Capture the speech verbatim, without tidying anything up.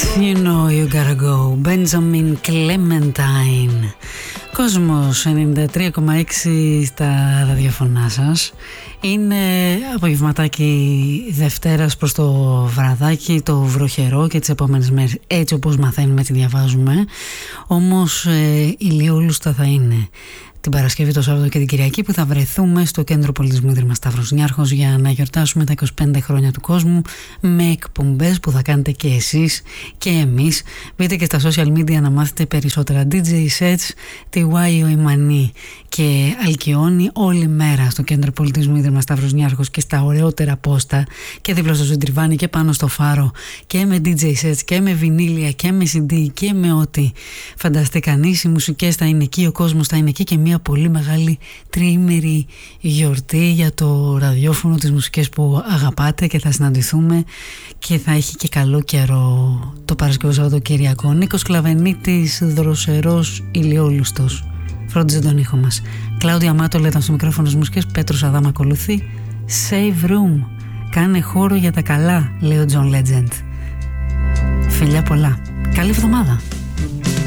You know you gotta go. Benjamin Clementine. Κόσμος ενενήντα τρία κόμμα έξι στα ραδιοφωνά σας. Είναι απογευματάκι Δευτέρας προς το βραδάκι, το βροχερό και τις επόμενες μέρες έτσι όπως μαθαίνουμε, έτσι διαβάζουμε. Όμως ε, ηλιόλουστα θα είναι την Παρασκευή, το Σάββατο και την Κυριακή, που θα βρεθούμε στο Κέντρο Πολιτισμού Ίδρυμα Σταύρος Νιάρχος για να γιορτάσουμε τα είκοσι πέντε χρόνια του κόσμου με εκπομπές που θα κάνετε και εσείς και εμείς. Μπείτε και στα social media να μάθετε περισσότερα. ντι τζέι sets, τη Βάιο Ημανή και Αλκιόνι όλη μέρα στο Κέντρο Πολιτισμού Ίδρυμα Σταύρος Νιάρχος και στα ωραιότερα πόστα και δίπλα στο Ζουντριβάνι και πάνω στο Φάρο και με ντι τζέι sets και με βινίλια και με σι ντι και με ό,τι φανταστεί κανείς. Οι μουσικές θα είναι εκεί, ο κόσμος θα είναι εκεί και μια πολύ μεγάλη τριήμερη γιορτή για το ραδιόφωνο, τις μουσικές που αγαπάτε, και θα συναντηθούμε και θα έχει και καλό καιρό το Παρασκευό Σαββατοκύριακο. Νίκος Κλαβενίτης, δροσερός, ηλιόλουστος, φρόντιζε τον ήχο μας. Κλάουδια Μάτολα ήταν στο μικρόφωνο της μουσικής, Πέτρος Αδάμ ακολουθεί. Save room, κάνε χώρο για τα καλά, λέει ο John Legend. Φιλιά πολλά, καλή εβδομάδα.